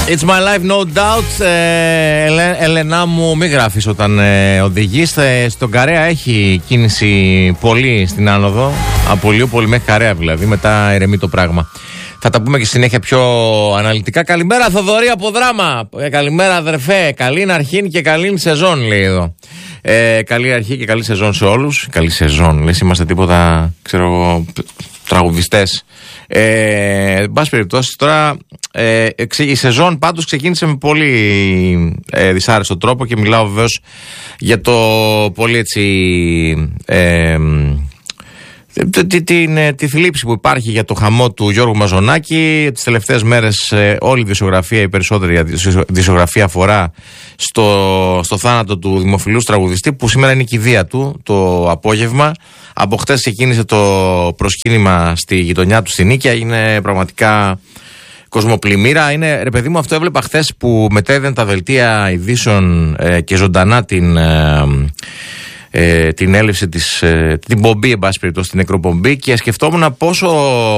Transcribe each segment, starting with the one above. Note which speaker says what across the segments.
Speaker 1: It's my life, no doubt. Ελένα μου, μην γράφεις όταν οδηγείς. Στον Καρέα έχει κίνηση πολύ στην άνοδο. Από Λιούπολη μέχρι Καρέα δηλαδή. Μετά ηρεμεί το πράγμα. Θα τα πούμε και συνέχεια πιο αναλυτικά. Καλημέρα Θοδωρή από Δράμα. Καλημέρα αδερφέ. Καλή αρχή και καλή σεζόν, λέει εδώ. Καλή αρχή και καλή σεζόν σε όλους. Καλή σεζόν. Λες είμαστε τίποτα, ξέρω εγώ, τραγουδιστές. Εν πάση περιπτώσει, τώρα η σεζόν πάντως ξεκίνησε με πολύ δυσάρεστο τρόπο και μιλάω βεβαίως για το πολύ έτσι τη θλίψη που υπάρχει για το χαμό του Γιώργου Μαζονάκη. Τις τελευταίες μέρες όλη η δισογραφία, η περισσότερη δισογραφία αφορά στο θάνατο του δημοφιλούς τραγουδιστή, που σήμερα είναι η κηδεία του το απόγευμα. Από χτες ξεκίνησε το προσκύνημα στη γειτονιά του στη Νίκαια. Είναι πραγματικά κοσμοπλημμύρα. Είναι, ρε παιδί μου, αυτό έβλεπα χθες που μετέδαινε τα δελτία ειδήσεων και ζωντανά την έλευση την πομπή, εν πάση περιπτώσει, την νεκροπομπή, και σκεφτόμουν πόσο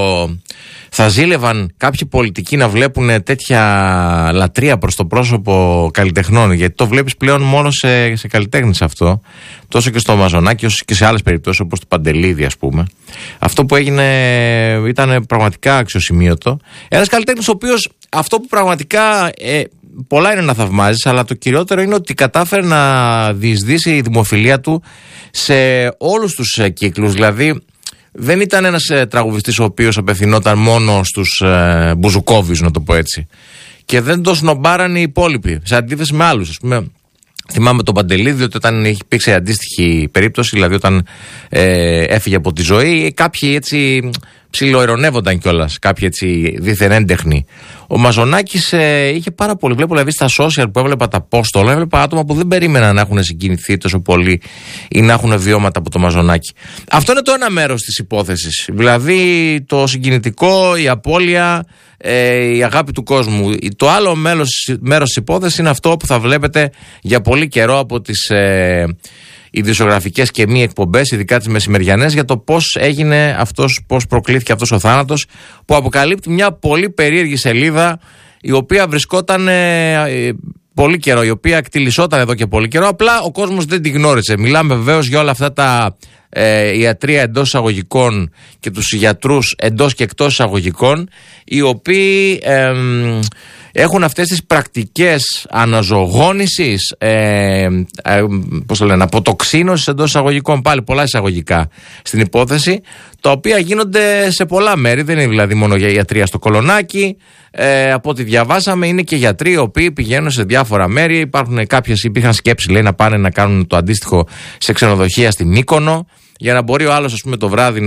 Speaker 1: θα ζήλευαν κάποιοι πολιτικοί να βλέπουν τέτοια λατρεία προς το πρόσωπο καλλιτεχνών, γιατί το βλέπεις πλέον μόνο σε καλλιτέχνες αυτό, τόσο και στο Μαζονάκη όσο και σε άλλες περιπτώσεις όπως του Παντελίδη, ας πούμε. Αυτό που έγινε ήταν πραγματικά αξιοσημείωτο. Ένας καλλιτέχνης ο οποίος αυτό που πραγματικά πολλά είναι να θαυμάζεις, αλλά το κυριότερο είναι ότι κατάφερε να διεισδύσει η δημοφιλία του σε όλους τους κύκλους. Δηλαδή δεν ήταν ένας τραγουδιστής ο οποίος απευθυνόταν μόνο στους μπουζουκόβιους, να το πω έτσι, και δεν το σνομπάραν οι υπόλοιποι, σε αντίθεση με άλλους. Ας πούμε, θυμάμαι τον Παντελίδη ότι όταν υπήρξε αντίστοιχη περίπτωση, δηλαδή όταν έφυγε από τη ζωή, κάποιοι έτσι ψιλοειρωνεύονταν κιόλας, κάποιοι έτσι δίθεν έντεχνοι. Ο Μαζονάκης είχε πάρα πολύ. Βλέπω δηλαδή στα social που έβλεπα τα post, όλα έβλεπα άτομα που δεν περίμεναν να έχουν συγκινηθεί τόσο πολύ ή να έχουν βιώματα από το Μαζονάκη. Αυτό είναι το ένα μέρος της υπόθεσης. Δηλαδή το συγκινητικό, η απώλεια, η αγάπη του κόσμου. Το άλλο μέρος της υπόθεσης είναι αυτό που θα βλέπετε για πολύ καιρό από τις ειδησιογραφικές και μη εκπομπές, ειδικά τις μεσημεριανές, για το πώς έγινε αυτός, πώς προκλήθηκε αυτός ο θάνατος, που αποκαλύπτει μια πολύ περίεργη σελίδα, η οποία βρισκόταν πολύ καιρό, η οποία κτηλισόταν εδώ και πολύ καιρό, απλά ο κόσμος δεν την γνώρισε. Μιλάμε βεβαίως για όλα αυτά τα ιατρία εντός εισαγωγικών και τους γιατρούς εντός και εκτός εισαγωγικών, οι οποίοι έχουν αυτές τις πρακτικές αναζωογόνησης, πώς το λένε, αποτοξίνωσης εντός εισαγωγικών, πάλι πολλά εισαγωγικά στην υπόθεση, τα οποία γίνονται σε πολλά μέρη. Δεν είναι δηλαδή μόνο για ιατρία στο Κολονάκι. Από ό,τι διαβάσαμε, είναι και γιατροί οι οποίοι πηγαίνουν σε διάφορα μέρη. Υπήρχαν σκέψεις, λέει, να πάνε να κάνουν το αντίστοιχο σε ξενοδοχεία στη Μύκονο, για να μπορεί ο άλλος, ας πούμε, το βράδυ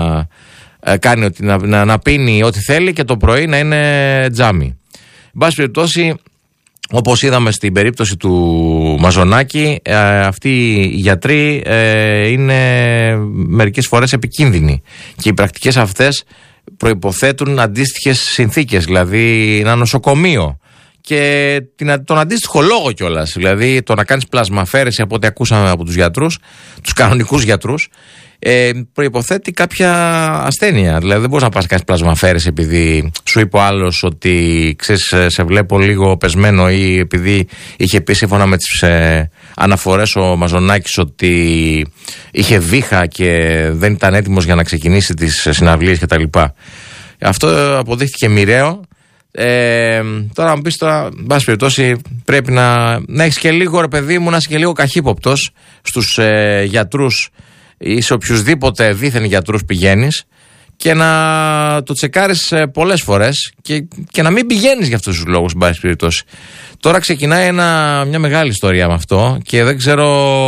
Speaker 1: να πίνει ό,τι θέλει και το πρωί να είναι τζάμι. Εν πάση περιπτώσει, όπως είδαμε στην περίπτωση του Μαζονάκη, αυτοί οι γιατροί είναι μερικές φορές επικίνδυνοι, και οι πρακτικές αυτές προϋποθέτουν αντίστοιχες συνθήκες, δηλαδή ένα νοσοκομείο και τον αντίστοιχο λόγο κιόλας. Δηλαδή το να κάνεις πλασμαφέρεση, από ό,τι ακούσαμε από τους γιατρούς, τους κανονικούς γιατρούς, προϋποθέτει κάποια ασθένεια. Δηλαδή δεν μπορείς να πας να κάνεις πλασμαφέρεση επειδή σου είπε ο άλλος ότι ξέρεις, σε βλέπω λίγο πεσμένο, ή επειδή είχε πει σύμφωνα με τις αναφορές ο Μαζονάκης ότι είχε βήχα και δεν ήταν έτοιμος για να ξεκινήσει τις συναυλίες κτλ. Αυτό αποδείχθηκε μοιραίο. Τώρα μου πεις, εν πάση περιπτώσει, πρέπει να έχεις και λίγο, ρε παιδί μου, να είσαι και λίγο καχύποπτος στους γιατρούς ή σε οποιουσδήποτε δίθεν γιατρούς πηγαίνεις, και να το τσεκάρεις πολλές φορές και να μην πηγαίνεις για αυτούς τους λόγους, εν πάση περιπτώσει. Τώρα ξεκινάει μια μεγάλη ιστορία με αυτό, και δεν ξέρω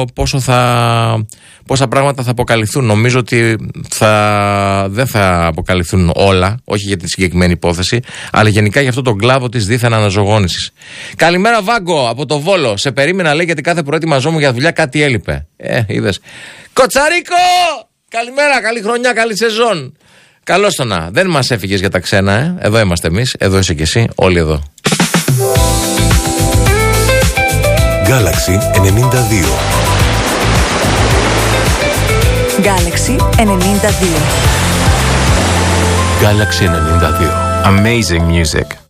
Speaker 1: πόσα πράγματα θα αποκαλυφθούν. Νομίζω ότι δεν θα αποκαλυφθούν όλα, όχι για τη συγκεκριμένη υπόθεση, αλλά γενικά για αυτό τον κλάδο της δίθεν αναζωογόνησης. Καλημέρα Βάγκο από το Βόλο. Σε περίμενα, λέει, γιατί κάθε προετοιμαζόμουν για δουλειά κάτι έλειπε. Είδες. Κοτσαρίκο! Καλημέρα, καλή χρονιά, καλή σεζόν. Καλώς το να. Δεν μας έφυγες για τα ξένα, Εδώ είμαστε εμείς, εδώ είσαι και εσύ, όλοι εδώ.
Speaker 2: Galaxy 92.
Speaker 3: Galaxy 92.
Speaker 2: Galaxy 92.
Speaker 4: Amazing music.